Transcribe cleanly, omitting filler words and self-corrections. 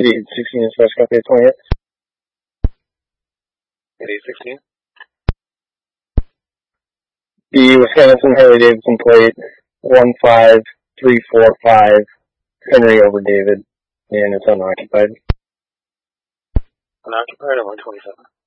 816 is first copy of 28. 816. The Wisconsin Harley-Davidson plate 15345 Henry over David, and it's unoccupied. Unoccupied at 127.